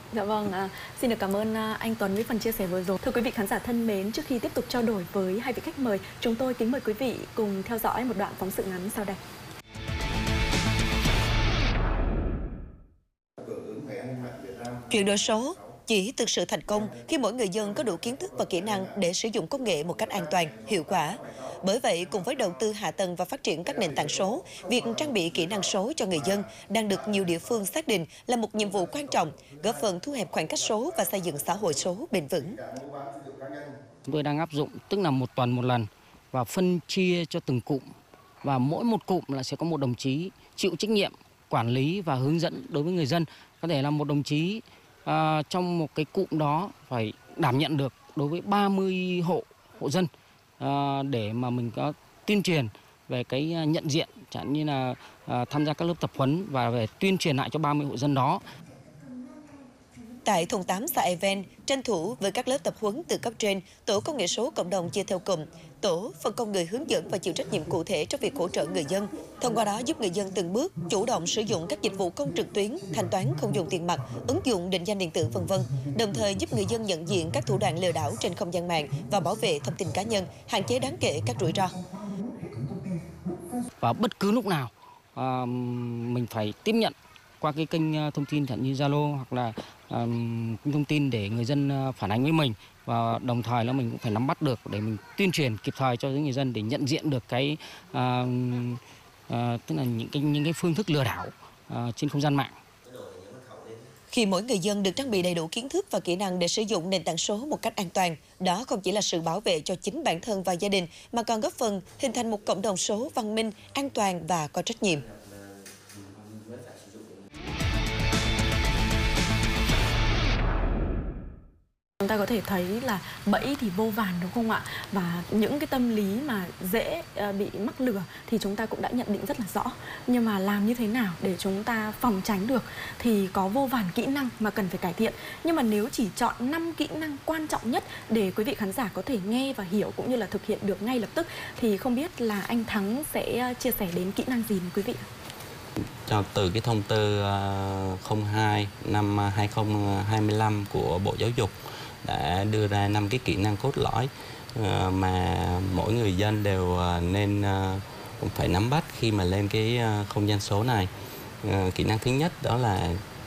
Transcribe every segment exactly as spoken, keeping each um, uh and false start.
Dạ vâng, à, xin được cảm ơn à, anh Tuấn với phần chia sẻ vừa rồi. Thưa quý vị khán giả thân mến, trước khi tiếp tục trao đổi với hai vị khách mời, chúng tôi kính mời quý vị cùng theo dõi một đoạn phóng sự ngắn sau đây. Chuyển đổi số chỉ thực sự thành công khi mỗi người dân có đủ kiến thức và kỹ năng để sử dụng công nghệ một cách an toàn, hiệu quả. Bởi vậy, cùng với đầu tư hạ tầng và phát triển các nền tảng số, việc trang bị kỹ năng số cho người dân đang được nhiều địa phương xác định là một nhiệm vụ quan trọng, góp phần thu hẹp khoảng cách số và xây dựng xã hội số bền vững. Chúng tôi đang áp dụng tức là một tuần một lần và phân chia cho từng cụm, và mỗi một cụm là sẽ có một đồng chí chịu trách nhiệm quản lý và hướng dẫn đối với người dân. Có thể là một đồng chí à, trong một cái cụm đó phải đảm nhận được đối với ba mươi hộ hộ dân à, để mà mình có tuyên truyền về cái nhận diện, chẳng như là à, tham gia các lớp tập huấn và về tuyên truyền lại cho ba mươi hộ dân đó. Tại thôn tám xã E Ven, tranh thủ với các lớp tập huấn từ cấp trên, tổ công nghệ số cộng đồng chia theo cụm, tổ phân công người hướng dẫn và chịu trách nhiệm cụ thể trong việc hỗ trợ người dân. Thông qua đó giúp người dân từng bước chủ động sử dụng các dịch vụ công trực tuyến, thanh toán không dùng tiền mặt, ứng dụng định danh điện tử vân vân. Đồng thời giúp người dân nhận diện các thủ đoạn lừa đảo trên không gian mạng và bảo vệ thông tin cá nhân, hạn chế đáng kể các rủi ro. Và bất cứ lúc nào à, mình phải tiếp nhận qua cái kênh thông tin chẳng như Zalo hoặc là um, thông tin để người dân phản ánh với mình, và đồng thời là mình cũng phải nắm bắt được để mình tuyên truyền kịp thời cho những người dân để nhận diện được cái uh, uh, tức là những cái những cái phương thức lừa đảo uh, trên không gian mạng. Khi mỗi người dân được trang bị đầy đủ kiến thức và kỹ năng để sử dụng nền tảng số một cách an toàn, đó không chỉ là sự bảo vệ cho chính bản thân và gia đình, mà còn góp phần hình thành một cộng đồng số văn minh, an toàn và có trách nhiệm. Chúng ta có thể thấy là bẫy thì vô vàn đúng không ạ? Và những cái tâm lý mà dễ bị mắc lừa thì chúng ta cũng đã nhận định rất là rõ. Nhưng mà làm như thế nào để chúng ta phòng tránh được thì có vô vàn kỹ năng mà cần phải cải thiện. Nhưng mà nếu chỉ chọn năm kỹ năng quan trọng nhất để quý vị khán giả có thể nghe và hiểu cũng như là thực hiện được ngay lập tức thì không biết là anh Thắng sẽ chia sẻ đến kỹ năng gì với quý vị? Cho từ cái thông tư không hai năm hai không hai lăm của Bộ Giáo dục đã đưa ra năm cái kỹ năng cốt lõi mà mỗi người dân đều nên phải nắm bắt khi mà lên cái không gian số này. Kỹ năng thứ nhất đó là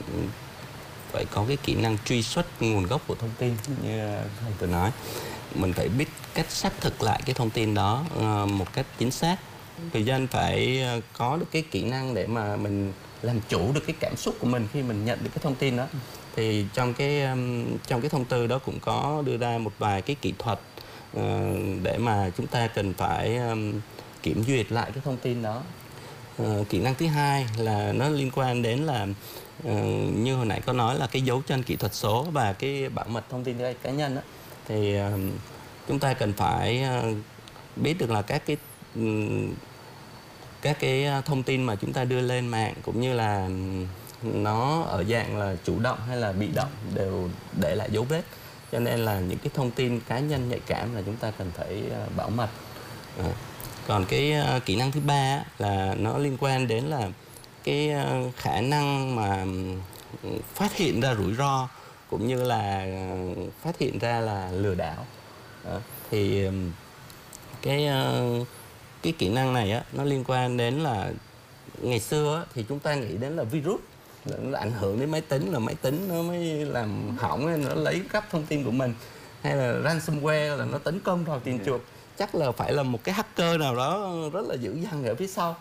phải có cái kỹ năng truy xuất nguồn gốc của thông tin, như thầy vừa nói. Mình phải biết cách xác thực lại cái thông tin đó một cách chính xác. Người dân phải có được cái kỹ năng để mà mình làm chủ được cái cảm xúc của mình khi mình nhận được cái thông tin đó. Thì trong cái trong cái thông tư đó cũng có đưa ra một vài cái kỹ thuật uh, để mà chúng ta cần phải um, kiểm duyệt lại cái thông tin đó. Uh, kỹ năng thứ hai là nó liên quan đến là uh, như hồi nãy có nói là cái dấu chân kỹ thuật số và cái bảo mật thông tin cá nhân đó. Thì uh, chúng ta cần phải uh, biết được là các cái um, các cái thông tin mà chúng ta đưa lên mạng cũng như là nó ở dạng là chủ động hay là bị động đều để lại dấu vết, cho nên là những cái thông tin cá nhân nhạy cảm là chúng ta cần phải bảo mật. À. Còn cái kỹ năng thứ ba là nó liên quan đến là cái khả năng mà phát hiện ra rủi ro cũng như là phát hiện ra là lừa đảo. À. Thì cái cái kỹ năng này á, nó liên quan đến là ngày xưa á, thì chúng ta nghĩ đến là virus nó ảnh hưởng đến máy tính, là máy tính nó mới làm hỏng nên nó lấy cắp thông tin của mình, hay là ransomware là nó tấn công vào tiền chuộc, chắc là phải là một cái hacker nào đó rất là dữ dằn ở phía sau.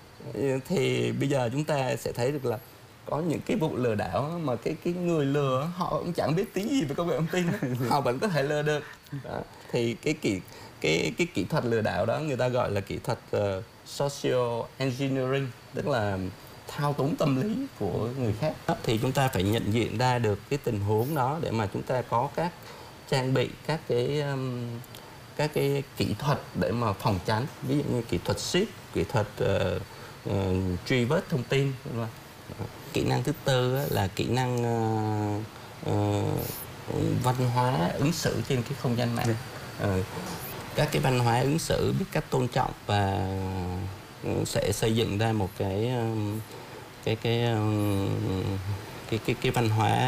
Thì bây giờ chúng ta sẽ thấy được là có những cái vụ lừa đảo mà cái cái người lừa họ cũng chẳng biết tí gì về công nghệ thông tin, họ vẫn có thể lừa được. Đó. Thì cái kỹ cái cái kỹ thuật lừa đảo đó người ta gọi là kỹ thuật uh, social engineering, tức là thao túng tâm lý của người khác. Thì chúng ta phải nhận diện ra được cái tình huống đó để mà chúng ta có các trang bị các cái um, các cái kỹ thuật để mà phòng tránh, ví dụ như kỹ thuật ship, kỹ thuật uh, uh, truy vết thông tin. Kỹ năng thứ tư là kỹ năng uh, uh, văn hóa ứng xử trên cái không gian mạng. Uh, các cái văn hóa ứng xử, biết cách tôn trọng và sẽ xây dựng ra một cái cái cái cái cái, cái, cái văn hóa